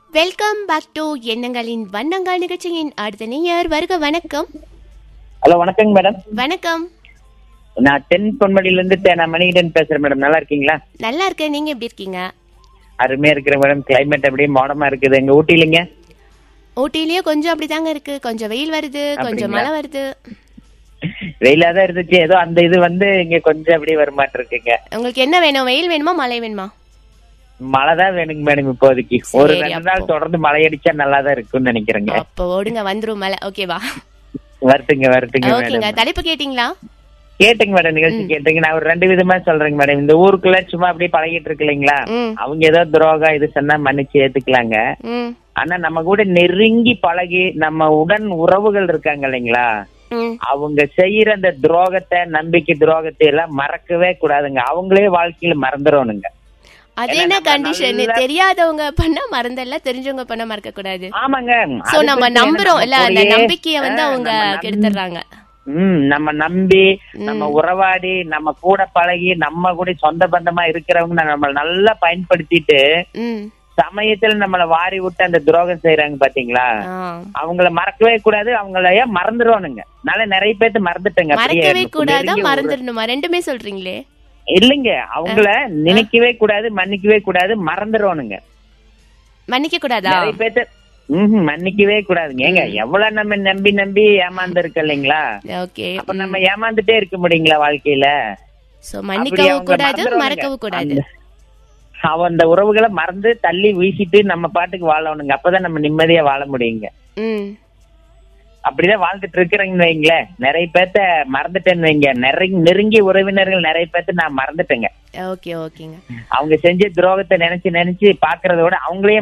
Welcome back to எண்ணங்களின் வண்ணங்கள் நிகழ்ச்சியின் அடுத்த நேயர் வருக. வணக்கம். ஹலோ, வணக்கங்க மேடம். வணக்கம். நான் பொன்மடியில இருந்து நான் மணிகண்டன் பேசுறேன் மேடம். நல்லா இருக்கீங்களா? நல்லா இருக்கேன். நீங்க எப்படி இருக்கீங்க? அருமையா இருக்கிற மேடம். கிளைமேட் அப்படியே மோடமா இருக்குது. எங்க ஊட்டிலங்க? ஊட்டிலேயே கொஞ்சம் அப்படிதாங்க இருக்கு. கொஞ்சம் வெயில் வருது, கொஞ்சம் மழை வருது. வெயிலா தான் இருந்துச்சு. ஏதோ அந்த இது இங்க கொஞ்சம் அப்படியே வரமாட்டு இருக்குங்க. உங்களுக்கு என்ன வேணும்? வெயில் வேணுமா மழை வேணுமா? மழை தான் வேணுங்க மேடம் இப்போதைக்கு. ஒரு 2 நாள் தொடர்ந்து மழை அடிச்சா நல்லா தான் இருக்கும்னு நினைக்கிறேங்க. அப்போ ஓடுங்க, வந்துரும் மழை. ஓகேவா? வரட்டுங்க ஓகேங்க. தலைப்பு கேட்டீங்களா? கேட்டுங்க மேடம். நிகழ்ச்சி கேட்டுங்க. நான் ஒரு 2 விதமா சொல்றேங்க மேடம். இந்த ஊருக்குள்ள சும்மா அப்படியே பழகிட்டு இருக்கு இல்லைங்களா, அவங்க ஏதோ துரோகம் இது சொன்னா மன்னிச்சு ஏத்துக்கலாங்க. ஆனா நம்ம கூட நெருங்கி பழகி நம்ம உடன் உறவுகள் இருக்காங்க இல்லைங்களா, அவங்க செய்யற அந்த துரோகத்தை, நம்பிக்கை துரோகத்தை எல்லாம் மறக்கவே கூடாதுங்க. அவங்களே வாழ்க்கையில மறந்துடணுங்க. அது என்ன கண்டிஷன்? தெரியாதவங்க பண்ண மறந்தல்ல, தெரிஞ்சவங்க பண்ண மறக்க கூடாது. ஆமாங்க. சோ நம்ம நம்புறோம் இல்ல, அந்த நம்பிக்கைய அவங்க கெடுத்துறாங்க. நம்ம நம்பி, நம்ம உறவாடி, நம்ம கூட பழகி, நம்ம கூட சொந்த பந்தமா இருக்கிறவங்க நம்ம நல்லா பயன்படுத்திட்டு சமயத்துல நம்மள வாரி விட்டு அந்த துரோகம் செய்யறாங்க பாத்தீங்களா, அவங்கள மறக்கவே கூடாது. அவங்கள மறந்துடுவானுங்க. நாளை நிறைய பேர்த்து மறந்துட்டேங்க. மறக்கவே கூடாதா மறந்துடணுமா? ரெண்டுமே சொல்றீங்களே. இல்லைங்க, அவங்கள நினைக்கவே கூடாது, மன்னிக்கவே கூடாது, மறந்துடுவானுங்க. மன்னிக்க கூடாதா? நிறைய பேர்த்து மன்னிக்கவே கூடாதுங்க. ஏங்க எவ்வளவு நம்ம நம்பி நம்பி ஏமாந்து இருக்கு இல்லைங்களா, அப்ப நம்ம ஏமாந்துட்டே இருக்க முடியுங்களா வாழ்க்கையில? மன்னிக்கவும் கூடாது, மறக்கவும் கூடாது. அவன் அந்த உறவுகளை மறந்து தள்ளி வீசிட்டு நம்ம பாட்டுக்கு வாழணுங்க. அப்பதான் நம்ம நிம்மதியா வாழ முடியுங்க. அப்படிதான் வாழ்ந்துட்டு இருக்கிறேங்கன்னு வைங்களேன். நிறைய பேர்த்த மறந்துட்டேன்னு வைங்க. நெருங்கிய உறவினர்கள் நிறைய பேர்த்த நான் மறந்துட்டேங்க. அவங்க செஞ்ச துரோகத்தை நினைச்சு நினைச்சு பாக்குறத விட அவங்களே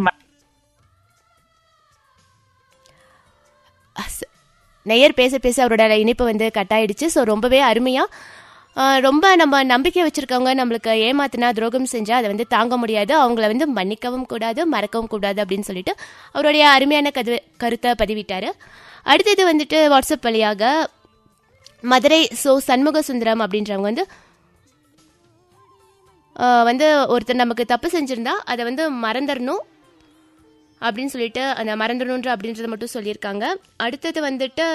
நேயர் பேச பேச அவரோட இணைப்பு கட் ஆயிடுச்சு. ஸோ ரொம்பவே அருமையா, ரொம்ப நம்ம நம்பிக்கை வச்சிருக்கவங்க நம்மளுக்கு ஏமாத்தினா, துரோகம் செஞ்சா அதை தாங்க முடியாது. அவங்கள மன்னிக்கவும் கூடாது, மறக்கவும் கூடாது அப்படின்னு சொல்லிட்டு அவருடைய அருமையான கருத்தை பதிவிட்டாரு. அடுத்தது வாட்ஸ்அப் வழியாக மதுரை சண்முக சுந்தரம் அப்படின்றவங்க ஒருத்தர் நமக்கு தப்பு செஞ்சிருந்தா அதை மறந்துடணும் அப்படின்னு சொல்லிட்டு அந்த மறந்துடணுன்ற அப்படின்றத மட்டும் சொல்லியிருக்காங்க. அடுத்தது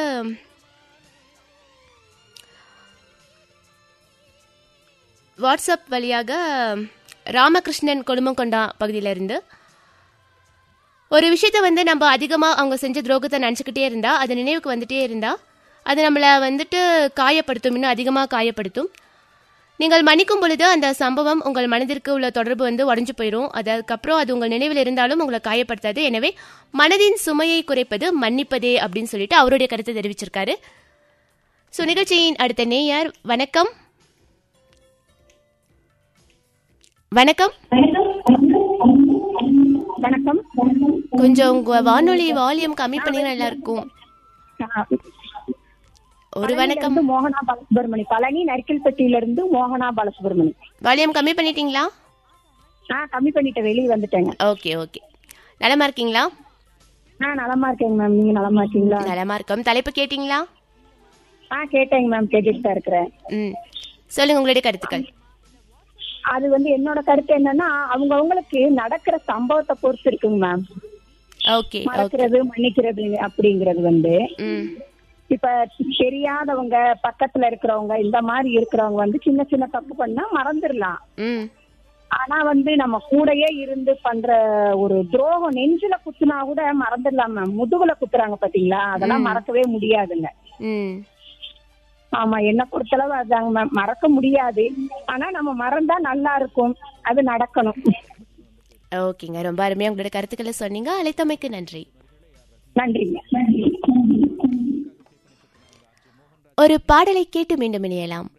வாட்ஸ்அப் வழியாக ராமகிருஷ்ணன் கொழுமங்கொண்டா பகுதியிலிருந்து, ஒரு விஷயத்த நம்ம அதிகமாக அவங்க செஞ்ச துரோகத்தை நினச்சிக்கிட்டே இருந்தா, அது நினைவுக்கு வந்துட்டே இருந்தா, அது நம்மளை காயப்படுத்தும், இன்னும் அதிகமாக காயப்படுத்தும். நீங்கள் மன்னிக்கும் பொழுது அந்த சம்பவம் உங்கள் மனதிற்கு உள்ள தொடர்பு உடஞ்சு போயிடும். அதுக்கப்புறம் அது உங்கள் நினைவில் இருந்தாலும் உங்களை காயப்படுத்தாது. எனவே மனதின் சுமையை குறைப்பது மன்னிப்பதே அப்படின்னு சொல்லிட்டு அவருடைய கருத்தை தெரிவிச்சிருக்காரு. ஸோ நிகழ்ச்சியின் அடுத்த நேயர். வணக்கம். வணக்கம். வணக்கம். கொஞ்சம் உங்க வானொலி வால்யூம் கம்மி பண்ணி நல்லா இருக்கும். ஒரு வணக்கம். மோகனா பாலசுப்ரமணி, பழனி நரிக்கல்பட்டியில இருந்து மோகனா பாலசுப்ரமணி. வால்யூம் கம்மி பண்ணிட்டீங்களா? கம்மி பண்ணிட்டு வெளியே வந்துட்டேங்க. ஓகே. நலமா இருக்கீங்களா? நலமா இருக்கேங்க மேம். நீங்க நலமா இருக்கீங்களா? நலமா இருக்கோம். தலைப்பு கேட்டீங்களா? கேட்டேங்க மேம். கேட்டுட்டு தான் இருக்கிறேன். சொல்லுங்க உங்களுடைய கருத்துக்கள். அது என்னோட கருத்து என்னன்னா, அவங்களுக்கு நடக்கிற சம்பவத்தை பொறுத்து இருக்குங்க மேம். மறக்கிறது மன்னிக்கிறது அப்படிங்கறது இப்ப தெரியாதவங்க, பக்கத்துல இருக்கிறவங்க, இந்த மாதிரி இருக்கிறவங்க சின்ன சின்ன தப்பு பண்ணா மறந்துடலாம். ஆனா நம்ம கூடயே இருந்து பண்ற ஒரு துரோகம் நெஞ்சில குத்துனா கூட மறந்துடலாம் மேம். முதுகுல குத்துறாங்க பாத்தீங்களா, அதெல்லாம் மறக்கவே முடியாதுங்க. ஆமா, என்ன பொறுத்தளவு அதாங்க மேம். மறக்க முடியாது, ஆனா நம்ம மறந்தா நல்லா இருக்கும். அது நடக்கணும். ஓகேங்க, ரொம்ப அருமையா உங்களோட கருத்துக்களை சொன்னீங்க. அழைத்தமைக்கு நன்றி. நன்றிங்க. ஒரு பாடலை கேட்டு மீண்டும் இணையலாம்.